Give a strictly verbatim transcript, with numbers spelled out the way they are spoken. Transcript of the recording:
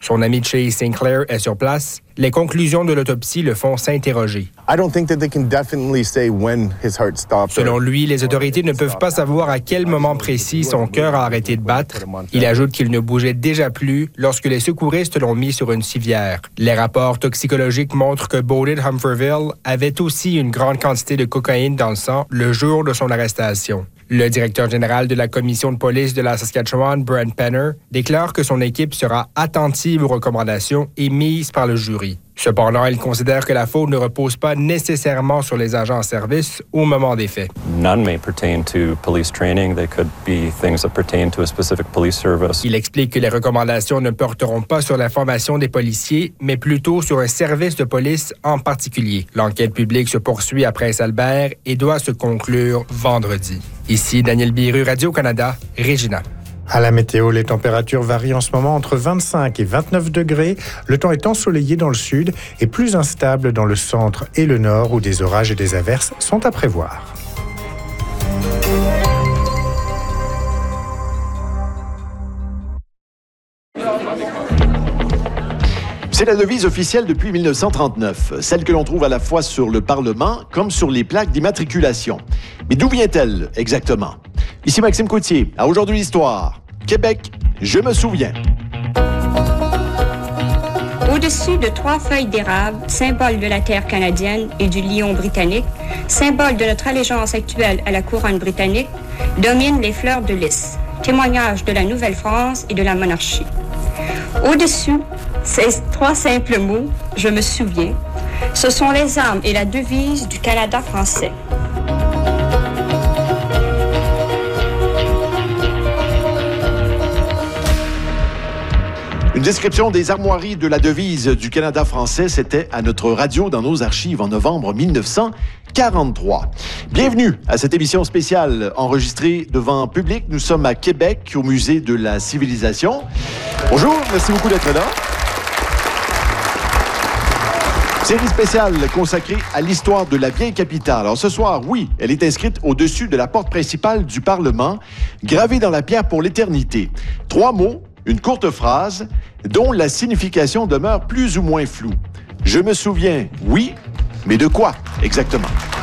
Son ami Chase Sinclair est sur place. Les conclusions de l'autopsie le font s'interroger. Selon lui, les autorités ne peuvent pas savoir à quel moment précis son cœur a arrêté de battre. Il ajoute qu'il ne bougeait déjà plus lorsque les secouristes l'ont mis sur une civière. Les rapports toxicologiques montrent que Bodid Humphreys avait aussi une grande quantité de cocaïne dans le sang le jour de son arrestation. Le directeur général de la commission de police de la Saskatchewan, Brent Penner, déclare que son équipe sera attentive aux recommandations émises par le jury. Cependant, il considère que la faute ne repose pas nécessairement sur les agents en service au moment des faits. None may pertain to police training. They could be things that pertain to a specific police service. Il explique que les recommandations ne porteront pas sur la formation des policiers, mais plutôt sur un service de police en particulier. L'enquête publique se poursuit à Prince-Albert et doit se conclure vendredi. Ici Daniel Biru, Radio-Canada, Regina. À la météo, les températures varient en ce moment entre vingt-cinq et vingt-neuf degrés. Le temps est ensoleillé dans le sud et plus instable dans le centre et le nord où des orages et des averses sont à prévoir. C'est la devise officielle depuis mille neuf cent trente-neuf, celle que l'on trouve à la fois sur le Parlement comme sur les plaques d'immatriculation. Mais d'où vient-elle exactement? Ici Maxime Coutier, à Aujourd'hui l'Histoire. Québec, je me souviens. Au-dessus de trois feuilles d'érable, symbole de la terre canadienne et du lion britannique, symbole de notre allégeance actuelle à la couronne britannique, dominent les fleurs de lys, témoignage de la Nouvelle-France et de la monarchie. Au-dessus, ces trois simples mots, je me souviens, ce sont les armes et la devise du Canada français. Une description des armoiries de la devise du Canada français, c'était à notre radio dans nos archives en novembre mille neuf cent quarante-trois. Bienvenue à cette émission spéciale enregistrée devant public. Nous sommes à Québec, au Musée de la Civilisation. Bonjour, merci beaucoup d'être là. Série spéciale consacrée à l'histoire de la vieille capitale. Alors ce soir, oui, elle est inscrite au-dessus de la porte principale du Parlement, gravée dans la pierre pour l'éternité. Trois mots, une courte phrase, dont la signification demeure plus ou moins floue. Je me souviens, oui, mais de quoi exactement?